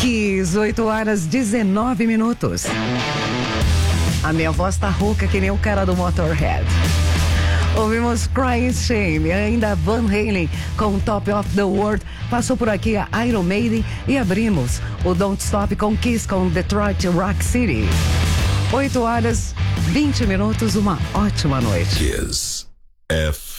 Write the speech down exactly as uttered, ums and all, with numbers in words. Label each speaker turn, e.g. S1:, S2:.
S1: Kiss, oito horas dezenove minutos. A minha voz tá rouca que nem o cara do Motorhead. Ouvimos Crying Shame, ainda Van Halen com Top of the World. Passou por aqui a Iron Maiden e abrimos o Don't Stop com Kiss com Detroit Rock City. oito horas vinte minutos, uma ótima noite.
S2: Kiss F